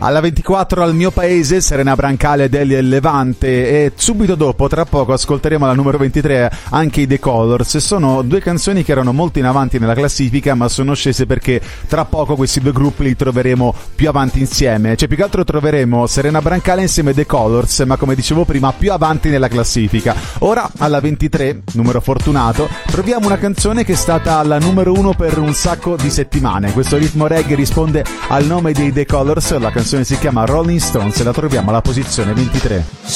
Alla 24 Al mio paese, Serena Brancale, Delia e Levante, e subito dopo, tra poco, ascolteremo alla numero 23 anche i The Colors. Sono due canzoni che erano molto in avanti nella classifica, ma sono scese perché tra poco questi due gruppi li troveremo più avanti insieme. Cioè, più che altro troveremo Serena Brancale insieme ai The Colors, ma come dicevo prima più avanti nella classifica. Ora alla 23, numero fortunato, troviamo una canzone che è stata alla numero 1 per un sacco di settimane. Questo ritmo reggae risponde al nome dei The Colors, la canzone si chiama Rolling Stones e la troviamo alla posizione 23.